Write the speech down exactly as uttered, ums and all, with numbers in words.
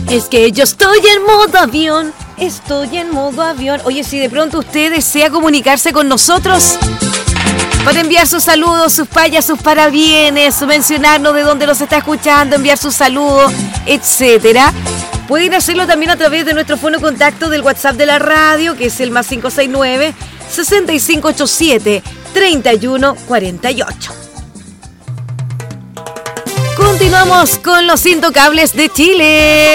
Es que yo estoy en modo avión, estoy en modo avión. Oye, si de pronto usted desea comunicarse con nosotros para enviar sus saludos, sus payas, sus parabienes, mencionarnos de dónde nos está escuchando, enviar sus saludos, etcétera, pueden hacerlo también a través de nuestro fono contacto del WhatsApp de la radio, que es el más cinco seis nueve, seis cinco ocho siete, tres uno cuatro ocho. Continuamos con los Intocables de Chile.